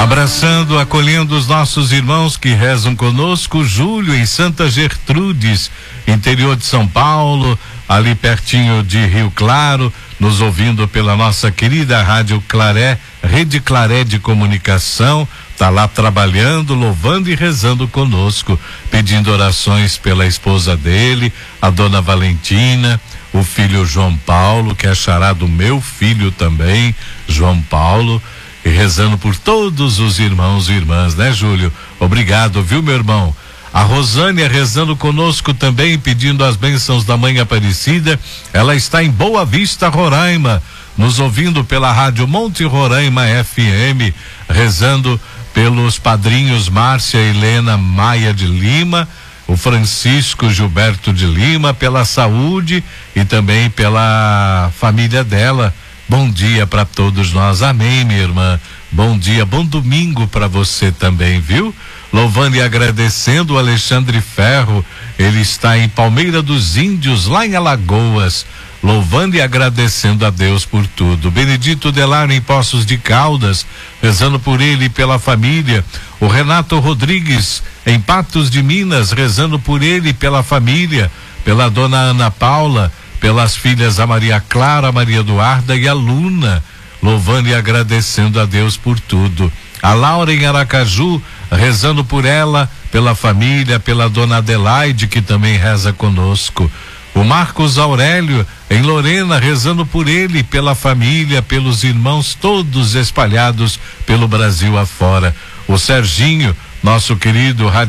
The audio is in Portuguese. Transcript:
Abraçando, acolhendo os nossos irmãos que rezam conosco, Júlio em Santa Gertrudes, interior de São Paulo, ali pertinho de Rio Claro, nos ouvindo pela nossa querida Rádio Claré, Rede Claré de Comunicação, tá lá trabalhando, louvando e rezando conosco, pedindo orações pela esposa dele, a dona Valentina, o filho João Paulo, que é xará do meu filho também, João Paulo, e rezando por todos os irmãos e irmãs, né, Júlio? Obrigado, viu, meu irmão? A Rosânia rezando conosco também, pedindo as bênçãos da Mãe Aparecida. Ela está em Boa Vista, Roraima, nos ouvindo pela Rádio Monte Roraima FM, rezando pelos padrinhos Márcia Helena Maia de Lima, o Francisco Gilberto de Lima, pela saúde e também pela família dela. Bom dia para todos nós, amém, minha irmã. Bom dia, bom domingo para você também, viu? Louvando e agradecendo o Alexandre Ferro, ele está em Palmeira dos Índios, lá em Alagoas, louvando e agradecendo a Deus por tudo. Benedito Delar em Poços de Caldas, rezando por ele e pela família. O Renato Rodrigues em Patos de Minas, rezando por ele e pela família, pela dona Ana Paula, pelas filhas a Maria Clara, a Maria Eduarda e a Luna, louvando e agradecendo a Deus por tudo. A Laura em Aracaju, rezando por ela, pela família, pela dona Adelaide, que também reza conosco. O Marcos Aurélio em Lorena, rezando por ele, pela família, pelos irmãos todos espalhados pelo Brasil afora. O Serginho, nosso querido